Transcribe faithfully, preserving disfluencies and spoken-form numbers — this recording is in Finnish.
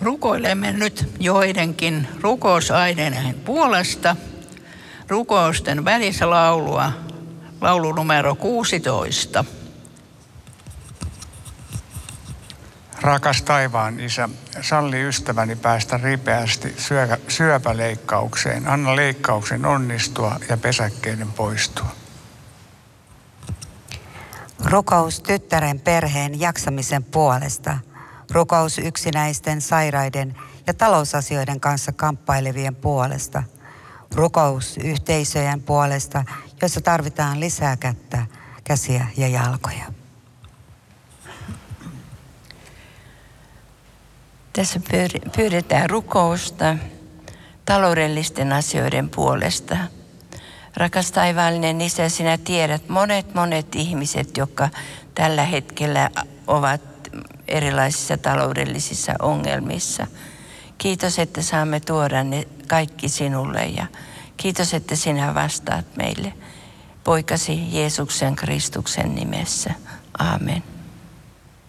Rukoilemme nyt joidenkin rukousaineiden puolesta rukousten välislaulua, laulu numero kuusitoista. Rakas taivaan Isä, salli ystäväni päästä ripeästi syö, syöpäleikkaukseen. Anna leikkauksen onnistua ja pesäkkeiden poistua. Rukous tyttären perheen jaksamisen puolesta. Rukous yksinäisten, sairaiden ja talousasioiden kanssa kamppailevien puolesta. Rukous yhteisöjen puolesta, jossa tarvitaan lisää kättä, käsiä ja jalkoja. Tässä pyydetään rukousta taloudellisten asioiden puolesta. Rakas taivaallinen Isä, sinä tiedät monet monet ihmiset, jotka tällä hetkellä ovat erilaisissa taloudellisissa ongelmissa. Kiitos, että saamme tuoda ne kaikki sinulle ja kiitos, että sinä vastaat meille. Poikasi Jeesuksen Kristuksen nimessä. Aamen.